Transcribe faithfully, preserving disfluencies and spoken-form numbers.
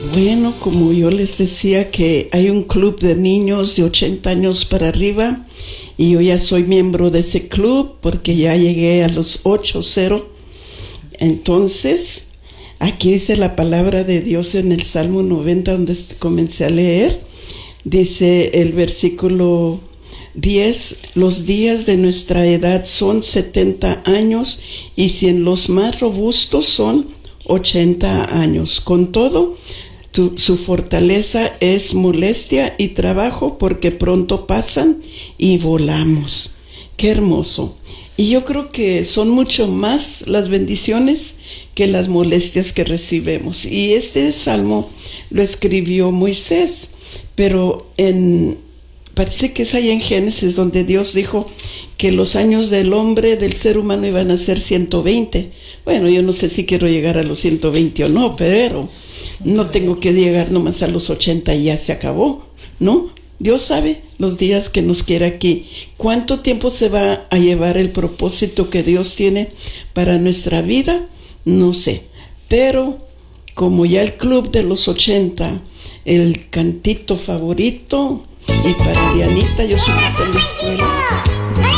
Bueno, como yo les decía que hay un club de niños de ochenta años para arriba y yo ya soy miembro de ese club porque ya llegué a los ocho cero. Entonces, aquí dice la palabra de Dios en el Salmo noventa, donde comencé a leer. Dice el versículo diez: los días de nuestra edad son setenta años y si en los más robustos son ochenta años. Con todo, tu, su fortaleza es molestia y trabajo porque pronto pasan y volamos. Qué hermoso. Y yo creo que son mucho más las bendiciones que las molestias que recibimos. Y este salmo lo escribió Moisés, pero en, parece que es ahí en Génesis donde Dios dijo que los años del hombre, del ser humano, iban a ser ciento veinte. Bueno, yo no sé si quiero llegar a los ciento veinte o no, pero no tengo que llegar nomás a los ochenta y ya se acabó, ¿no? Dios sabe los días que nos quiere aquí. ¿Cuánto tiempo se va a llevar el propósito que Dios tiene para nuestra vida? No sé. Pero como ya el club de los ochenta, el cantito favorito, y para Dianita, yo sé que está en la escuela.